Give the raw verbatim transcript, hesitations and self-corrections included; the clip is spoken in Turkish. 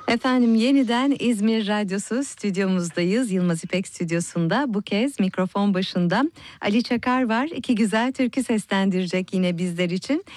Efendim yeniden İzmir Radyosu stüdyomuzdayız. Yılmaz İpek stüdyosunda. Bu kez mikrofon başında Ali Çakar var. İki güzel türkü seslendirecek yine bizler için.